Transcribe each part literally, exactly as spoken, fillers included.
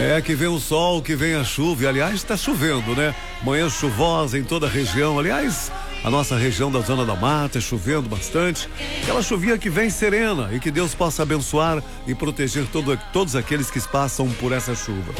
É, que vem o sol, que vem a chuva. E, aliás, está chovendo, né? Manhã chuvosa em toda a região. Aliás, a nossa região da Zona da Mata, chovendo bastante. Aquela chuvinha que vem serena e que Deus possa abençoar e proteger todo, todos aqueles que passam por essa chuva.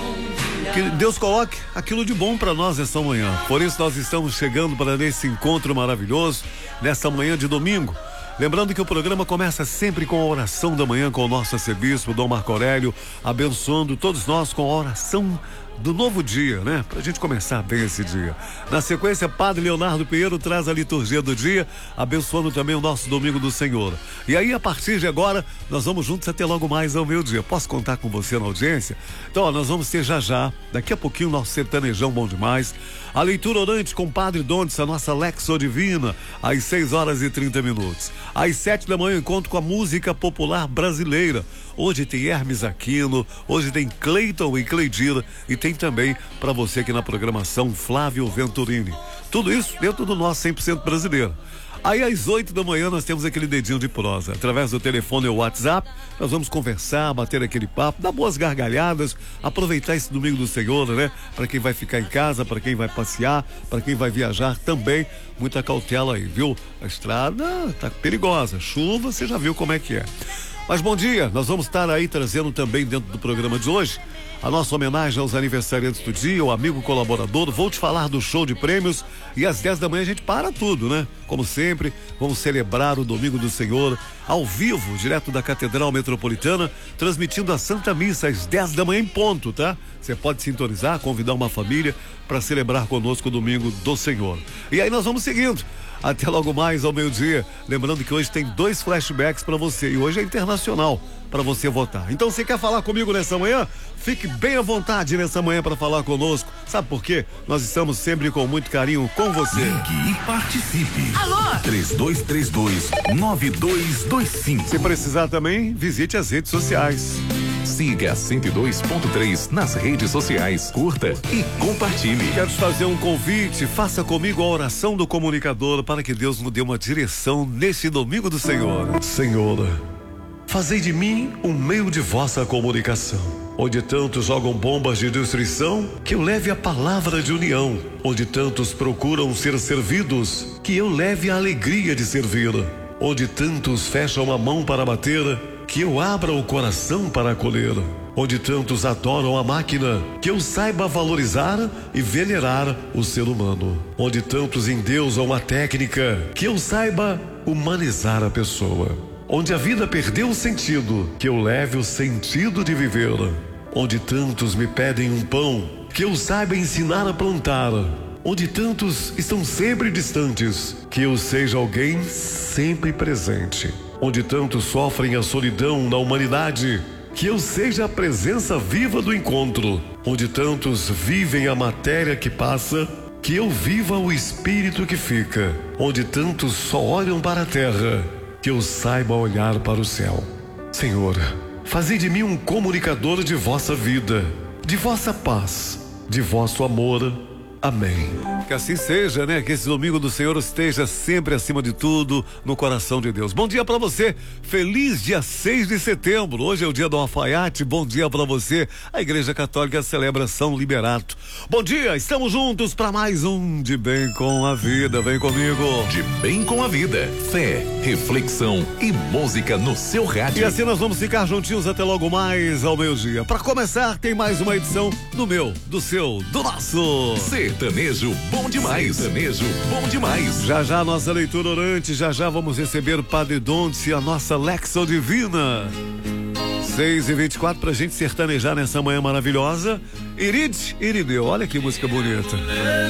Que Deus coloque aquilo de bom para nós essa manhã. Por isso nós estamos chegando para esse encontro maravilhoso, nessa manhã de domingo. Lembrando que o programa começa sempre com a oração da manhã com o nosso arcebispo, Dom Marco Aurélio, abençoando todos nós com a oração do novo dia, né? Pra gente começar bem esse dia. Na sequência, Padre Leonardo Pinheiro traz a liturgia do dia, abençoando também o nosso Domingo do Senhor. E aí, a partir de agora, nós vamos juntos até logo mais ao meio-dia. Posso contar com você na audiência? Então, ó, nós vamos ter já já, daqui a pouquinho, o nosso sertanejão bom demais. A leitura orante com Padre Dontes, a nossa Lexo Divina, às seis horas e trinta minutos. Às sete da manhã, encontro com a música popular brasileira. Hoje tem Hermes Aquino, hoje tem Cleiton e Cleidira e tem também para você aqui na programação Flávio Venturini. Tudo isso dentro do nosso cem por cento brasileiro. Aí às oito da manhã nós temos aquele dedinho de prosa. Através do telefone ou WhatsApp, nós vamos conversar, bater aquele papo, dar boas gargalhadas, aproveitar esse Domingo do Senhor, né? Para quem vai ficar em casa, para quem vai passear, para quem vai viajar também, muita cautela aí, viu? A estrada tá perigosa, chuva, você já viu como é que é. Mas bom dia, nós vamos estar aí trazendo também dentro do programa de hoje a nossa homenagem aos aniversariantes do dia, o amigo colaborador. Vou te falar do show de prêmios e às dez da manhã a gente para tudo, né? Como sempre, vamos celebrar o Domingo do Senhor ao vivo, direto da Catedral Metropolitana, transmitindo a Santa Missa às dez da manhã em ponto, tá? Você pode sintonizar, convidar uma família para celebrar conosco o Domingo do Senhor. E aí nós vamos seguindo até logo mais ao meio-dia. Lembrando que hoje tem dois flashbacks para você e hoje é internacional para você votar. Então, você quer falar comigo nessa manhã? Fique bem à vontade nessa manhã para falar conosco. Sabe por quê? Nós estamos sempre com muito carinho com você. Ligue e participe. Alô? três dois três dois, nove dois dois cinco. Se precisar também, visite as redes sociais. Siga cento e dois ponto três nas redes sociais, curta e compartilhe. Quero te fazer um convite, faça comigo a oração do comunicador para que Deus nos dê uma direção nesse Domingo do Senhor. Senhor, fazei de mim um meio de vossa comunicação, onde tantos jogam bombas de destruição, que eu leve a palavra de união, onde tantos procuram ser servidos, que eu leve a alegria de servir, onde tantos fecham a mão para bater, que eu abra o coração para acolher, onde tantos adoram a máquina, que eu saiba valorizar e venerar o ser humano, onde tantos endeusam a técnica, que eu saiba humanizar a pessoa, onde a vida perdeu o sentido, que eu leve o sentido de viver, onde tantos me pedem um pão, que eu saiba ensinar a plantar, onde tantos estão sempre distantes, que eu seja alguém sempre presente, onde tantos sofrem a solidão na humanidade, que eu seja a presença viva do encontro, onde tantos vivem a matéria que passa, que eu viva o espírito que fica, onde tantos só olham para a terra, que eu saiba olhar para o céu. Senhor, fazei de mim um comunicador de vossa vida, de vossa paz, de vosso amor. Amém. Que assim seja, né? Que esse Domingo do Senhor esteja sempre acima de tudo no coração de Deus. Bom dia pra você, feliz dia seis de setembro. Hoje é o dia do alfaiate. Bom dia pra você. A Igreja Católica celebra São Liberato. Bom dia, estamos juntos pra mais um De Bem com a Vida. Vem comigo. De Bem com a Vida, fé, reflexão e música no seu rádio. E assim nós vamos ficar juntinhos até logo mais ao meio-dia. Pra começar, tem mais uma edição do meu, do seu, do nosso Sertanejo bom demais. Sertanejo bom demais. Já já nossa leitura orante, já já vamos receber o Padre Dontes e a nossa Lexo Divina. seis e vinte e quatro pra gente sertanejar nessa manhã maravilhosa. Iride, Irineu, olha que música bonita.